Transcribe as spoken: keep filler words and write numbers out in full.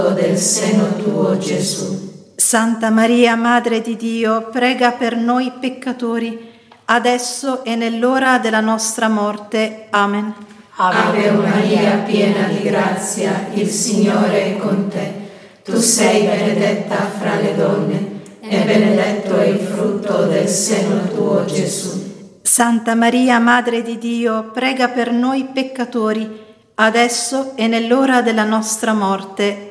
del seno tuo, Gesù. Santa Maria, Madre di Dio, prega per noi peccatori, adesso e nell'ora della nostra morte. Amen. Ave Maria, piena di grazia, il Signore è con te. Tu sei benedetta fra le donne, e benedetto è il frutto del seno tuo, Gesù. Santa Maria, Madre di Dio, prega per noi peccatori, adesso e nell'ora della nostra morte.